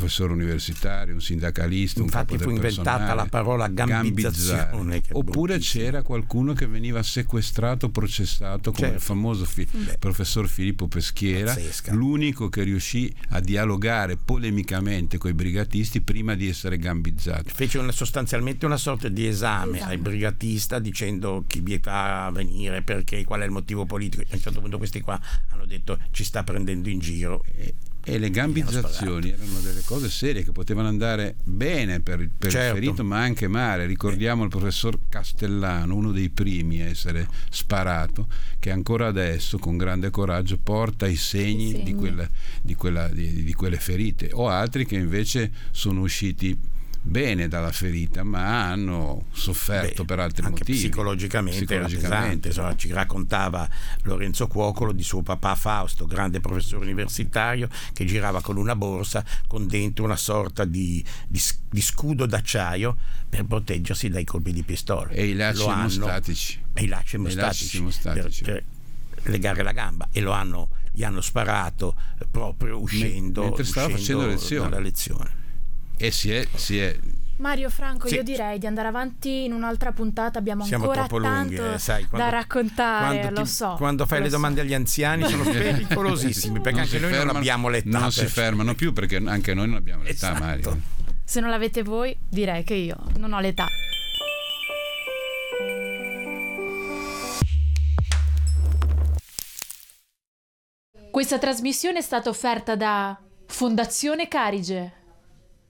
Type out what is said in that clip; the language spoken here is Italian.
professore universitario, un sindacalista, infatti un capo fu del inventata personale, la parola gambizzazione, che oppure bruttissimo. c'era qualcuno che veniva sequestrato, processato, come il famoso professor Filippo Peschiera, pazzesca. l'unico che riuscì a dialogare polemicamente con i brigatisti prima di essere gambizzato. Fece sostanzialmente una sorta di esame ai brigatista, dicendo chi vi fa venire, perché, qual è il motivo politico. A un certo punto questi qua hanno detto ci sta prendendo in giro. E le gambizzazioni erano delle cose serie che potevano andare bene per il ferito, ma anche male. Ricordiamo il professor Castellano, uno dei primi a essere sparato, che ancora adesso con grande coraggio porta i segni. Di quelle ferite, o altri che invece sono usciti bene dalla ferita, ma hanno sofferto per altri anche motivi. Psicologicamente era pesante. Insomma, ci raccontava Lorenzo Cuocolo di suo papà Fausto, grande professore universitario, che girava con una borsa con dentro una sorta di scudo d'acciaio per proteggersi dai colpi di pistola, e i lacci emostatici per legare la gamba, e gli hanno sparato proprio uscendo mentre stava facendo dalla lezione. E si è Mario Franco, io direi di andare avanti in un'altra puntata, siamo ancora tanto lunghi, da raccontare, lo so. Quando fai le domande agli anziani sono pericolosissimi, perché anche noi non abbiamo l'età. Non si fermano più, perché anche noi non abbiamo l'età, esatto. Mario. Se non l'avete voi, direi che io non ho l'età. Questa trasmissione è stata offerta da Fondazione Carige.